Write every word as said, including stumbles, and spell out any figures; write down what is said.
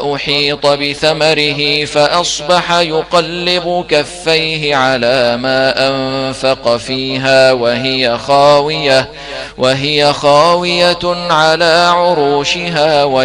أحيط بثمره فأصبح يقلب كفيه على ما أنفق فيها وهي خاوية, وهي خاوية على عروشها